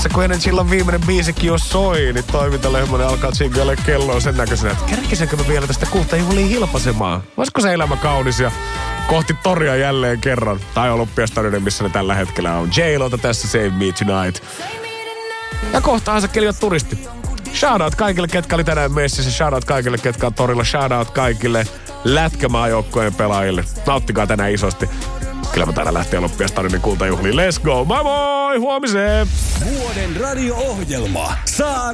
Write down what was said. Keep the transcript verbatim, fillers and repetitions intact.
tässä kun Energylla viimeinen biisikin jo soi, niin toimintalehmonen alkaa tsingaille kelloa sen näköisenä, että kerkisenkö me vielä tästä kultajuhliin hilpasemaan? Voisiko se elämä kaunis ja kohti toria jälleen kerran? Tai Olympiastadionin, missä ne tällä hetkellä on. J-Lota tässä Save Me Tonight. Ja kohta Asakeli on turisti. Shoutout kaikille, ketkä oli tänään messissä. Shoutout kaikille, ketkä on torilla. Shoutout kaikille lätkämaajoukkojen pelaajille. Nauttikaa tänään isosti. Kyllä mä täällä lähtee Olympiastadionin kultajuhliin. Let's go! Moi moi! Huomiseen! Vuoden radio-ohjelma. Saara